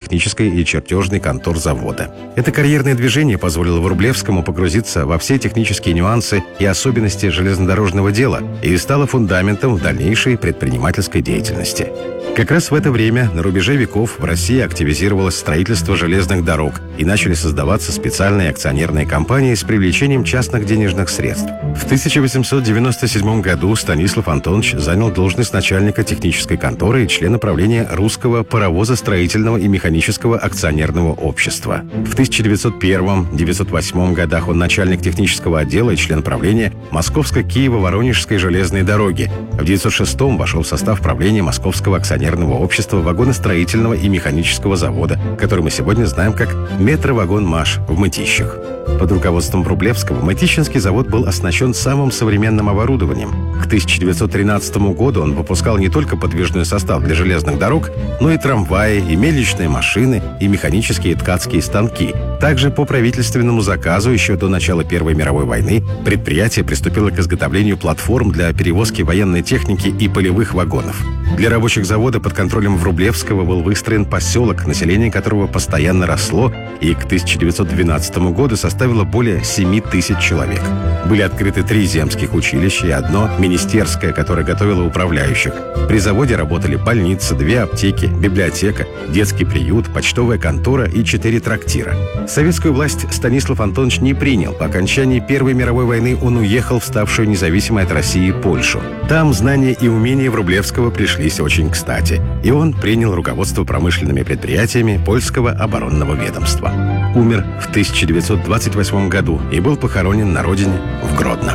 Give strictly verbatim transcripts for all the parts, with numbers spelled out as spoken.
технической и чертежной контор завода. Это карьерное движение позволило Врублевскому погрузиться во все технические нюансы и особенности железнодорожного дела и стало фундаментом в дальнейшей предпринимательской деятельности. Как раз в это время, на рубеже веков, в России активизировалось строительство железных дорог и начали создаваться специальные акционерные компании с привлечением частных денежных средств. В тысяча восемьсот девяносто седьмом году Станислав Антонович занял должность начальника технической конторы и члена правления Русского паровозостроительного и механического акционерного общества. В тысяча девятьсот первом — девятьсот восьмом годах он начальник технического отдела и член правления Московско-Киево-Воронежской железной дороги. В девятьсот шестом вошел в состав правления Московского акционерного общества вагоностроительного и механического завода, который мы сегодня знаем как Метровагонмаш в Мытищах. Под руководством Врублевского Мытищинский завод был оснащен самым современным оборудованием. К тысяча девятьсот тринадцатому году он выпускал не только подвижной состав для железных дорог, но и трамваи, и мельничные машины, и механические ткацкие станки. Также по правительственному заказу еще до начала Первой мировой войны предприятие приступило к изготовлению платформ для перевозки военной техники и полевых вагонов. Для рабочих завода под контролем Врублевского был выстроен поселок, население которого постоянно росло и к тысяча девятьсот двенадцатому году составило более семи тысяч человек. Были открыты три земских училища и одно министерское, которое готовило управляющих. При заводе работали больница, две аптеки, библиотека, детский приют, почтовая контора и четыре трактира. Советскую власть Станислав Антонович не принял. По окончании Первой мировой войны он уехал в ставшую независимой от России Польшу. Там знания и умения Врублевского пришлись очень кстати, и он принял руководство промышленными предприятиями польского оборонного ведомства. Умер в тысяча девятьсот двадцать восьмом году и был похоронен на родине в Гродно.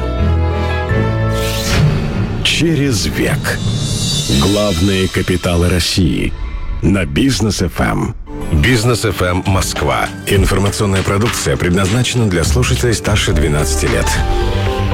Через век. Главные капиталы России. На Бизнес эф эм. Бизнес эф эм Москва. Информационная продукция предназначена для слушателей старше двенадцати лет.